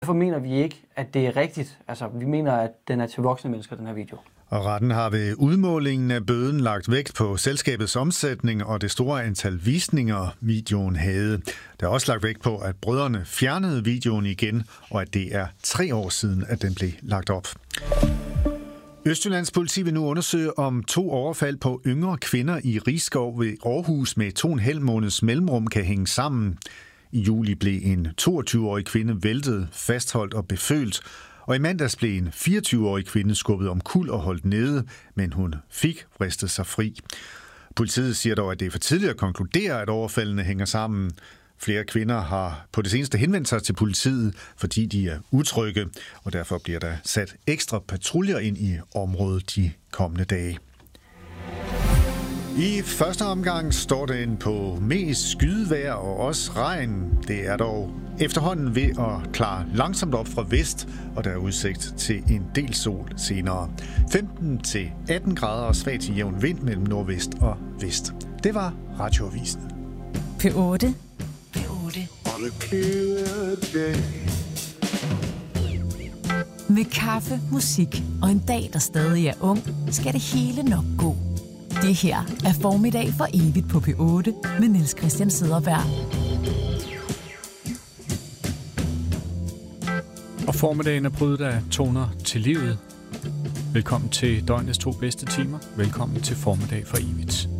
Derfor mener vi ikke, at det er rigtigt. Altså, vi mener, at den er til voksne mennesker, den her video. Og retten har ved udmålingen af bøden lagt vægt på selskabets omsætning og det store antal visninger, videoen havde. Der er også lagt vægt på, at brødrene fjernede videoen igen, og at det er 3 år siden, at den blev lagt op. Østjyllands politi vil nu undersøge, om 2 overfald på yngre kvinder i Risskov ved Aarhus med 2,5 måneds mellemrum kan hænge sammen. I juli blev en 22-årig kvinde væltet, fastholdt og befølt, og i mandags blev en 24-årig kvinde skubbet omkuld og holdt nede, men hun fik vristet sig fri. Politiet siger dog, at det er for tidligt at konkludere, at overfaldene hænger sammen. Flere kvinder har på det seneste henvendt sig til politiet, fordi de er utrygge, og derfor bliver der sat ekstra patruljer ind i området de kommende dage. I første omgang står den på mest skydevejr og også regn. Det er dog efterhånden ved at klare langsomt op fra vest, og der er udsigt til en del sol senere. 15-18 grader og svag til jævn vind mellem nordvest og vest. Det var Radioavisen. P8. Med kaffe, musik og en dag, der stadig er ung, skal det hele nok gå. Det her er Formiddag for evigt på P8 med Niels Christian Cederberg. Og formiddagen er prydet af toner til livet. Velkommen til døgnets 2 bedste timer. Velkommen til Formiddag for evigt.